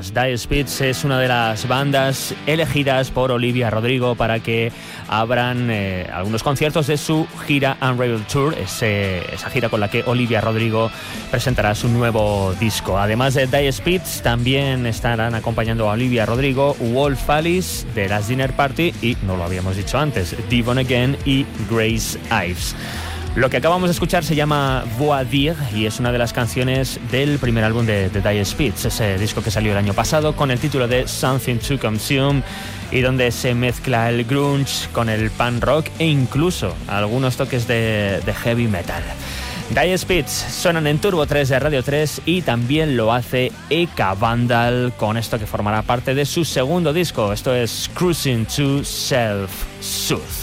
bandas. Dire Straits es una de las bandas elegidas por Olivia Rodrigo para que abran algunos conciertos de su gira Unraveled Tour, esa gira con la que Olivia Rodrigo presentará su nuevo disco. Además de Dire Straits, también estarán acompañando a Olivia Rodrigo Wolf Alice, The Last Dinner Party y, no lo habíamos dicho antes, Devon Again y Grace Ives. Lo que acabamos de escuchar se llama Voir Dire y es una de las canciones del primer álbum de Dire Straits, ese disco que salió el año pasado con el título de Something to Consume, y donde se mezcla el grunge con el punk rock e incluso algunos toques de heavy metal. Dire Straits suenan en Turbo 3 de Radio 3 y también lo hace Eka Vandal con esto que formará parte de su segundo disco. Esto es Cruising to Self-Soothe.